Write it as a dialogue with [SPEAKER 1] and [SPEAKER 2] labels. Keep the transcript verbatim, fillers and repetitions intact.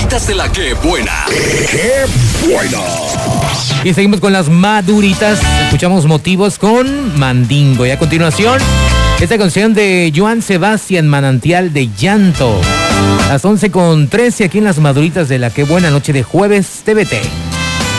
[SPEAKER 1] Maduritas de la Que Buena. ¡Qué buena!
[SPEAKER 2] Y seguimos con las maduritas. Escuchamos Motivos con Mandingo. Y a continuación, esta canción de Joan Sebastián, Manantial de Llanto. Las once con trece aquí en las maduritas de la Que Buena, noche de jueves T V T.